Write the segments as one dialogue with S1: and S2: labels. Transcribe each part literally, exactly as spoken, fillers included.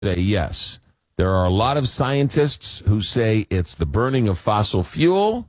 S1: say yes. There are a lot of scientists who say it's the burning of fossil fuel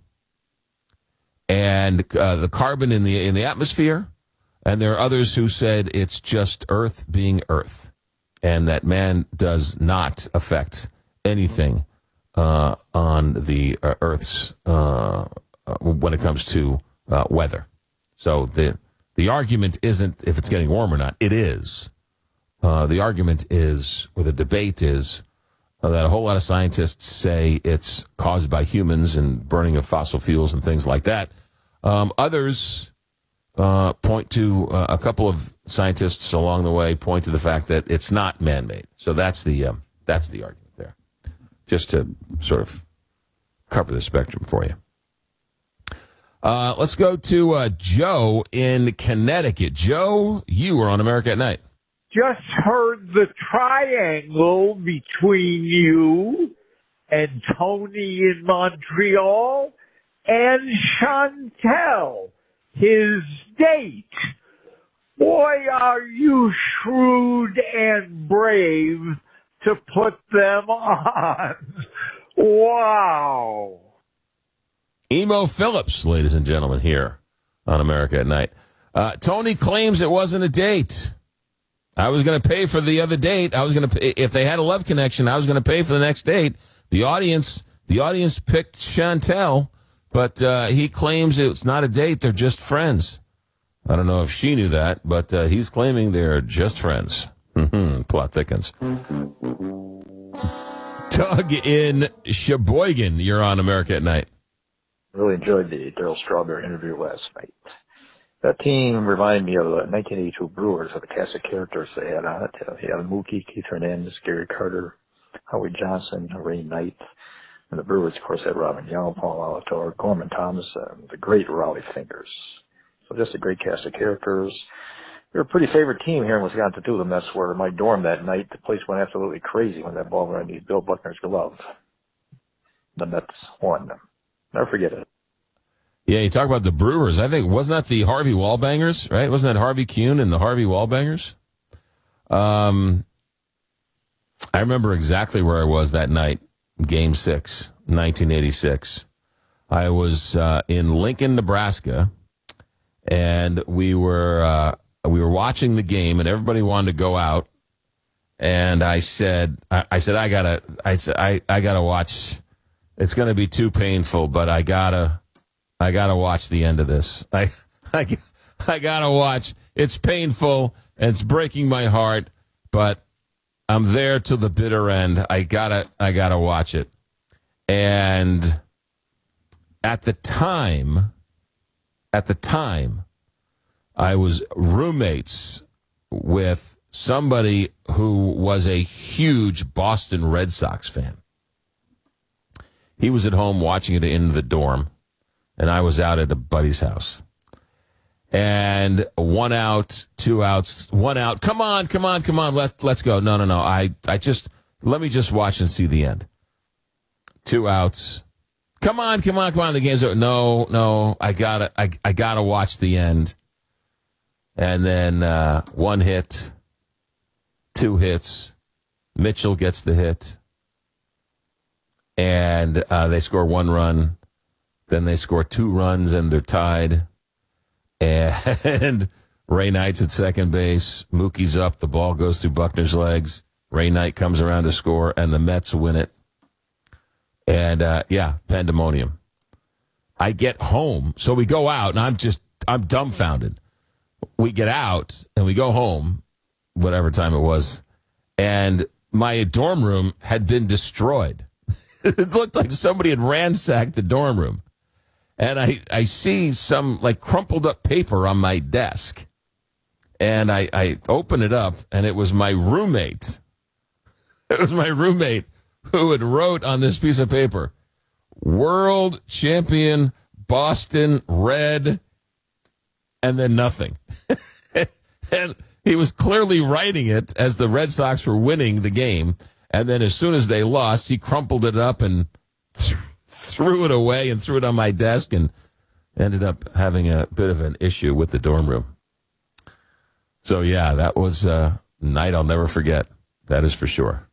S1: and uh, the carbon in the in the atmosphere, and there are others who said it's just Earth being Earth, and that man does not affect anything uh, on the uh, Earth's uh, uh, when it comes to uh, weather. So the the argument isn't if it's getting warm or not. It is. Uh, the argument is, or the debate is, uh, that a whole lot of scientists say it's caused by humans and burning of fossil fuels and things like that. Um, others uh, point to uh, a couple of scientists along the way point to the fact that it's not man-made. So that's the um, that's the argument there. Just to sort of cover the spectrum for you. Uh, let's go to uh, Joe in Connecticut. Joe, you are on America at Night.
S2: Just heard the triangle between you and Tony in Montreal and Chantel, his date. Boy, are you shrewd and brave to put them on. Wow.
S1: Emo Phillips, ladies and gentlemen, here on America at Night. Uh, Tony claims it wasn't a date. I was going to pay for the other date. I was going to pay, if they had a love connection, I was going to pay for the next date. The audience, the audience picked Chantel, but uh, he claims it's not a date. They're just friends. I don't know if she knew that, but uh, he's claiming they're just friends. Plot thickens. Doug in Sheboygan, you're on America at Night.
S3: Really enjoyed the Darryl Strawberry interview last night. That team reminded me of the nineteen eighty-two Brewers, of the cast of characters they had on it. Uh, you had Mookie, Keith Hernandez, Gary Carter, Howie Johnson, Ray Knight. And the Brewers, of course, had Robin Yount, Paul Alator, Gorman Thomas, uh, the great Raleigh Fingers. So just a great cast of characters. They're a pretty favorite team here in Wisconsin, too. The Mets were my dorm that night. The place went absolutely crazy when that ball went underneath Bill Buckner's glove. The Mets won them. Never forget it.
S1: Yeah, you talk about the Brewers. I think, wasn't that the Harvey Wallbangers, right? Wasn't that Harvey Kuhn and the Harvey Wallbangers? Um, I remember exactly where I was that night, Game six, nineteen eighty-six. I was uh, in Lincoln, Nebraska, and we were uh, we were watching the game, and everybody wanted to go out. And I said, I, I said, I gotta, I said, I, I gotta watch. It's going to be too painful, but I gotta. I gotta watch the end of this. I, I, I gotta watch. It's painful and it's breaking my heart, but I'm there till the bitter end. I gotta, I gotta watch it. And at the time, at the time, I was roommates with somebody who was a huge Boston Red Sox fan. He was at home watching it in the dorm. And I was out at a buddy's house. And one out, two outs, one out. Come on, come on, come on. Let, let's go. No, no, no. I, I just, let me just watch and see the end. Two outs. Come on, come on, come on. The game's over. No, no. I gotta, I, I gotta watch the end. And then, uh, one hit, two hits. Mitchell gets the hit. And, uh, they score one run. Then they score two runs, and they're tied. And Ray Knight's at second base. Mookie's up. The ball goes through Buckner's legs. Ray Knight comes around to score, and the Mets win it. And, uh, yeah, pandemonium. I get home. So we go out, and I'm just, I'm dumbfounded. We get out, and we go home, whatever time it was, and my dorm room had been destroyed. It looked like somebody had ransacked the dorm room. And I, I see some, like, crumpled up paper on my desk. And I, I open it up, and it was my roommate. It was my roommate who had wrote on this piece of paper, World Champion Boston Red, and then nothing. And he was clearly writing it as the Red Sox were winning the game. And then as soon as they lost, he crumpled it up and threw it away and threw it on my desk and ended up having a bit of an issue with the dorm room. So, yeah, that was a night I'll never forget. That is for sure.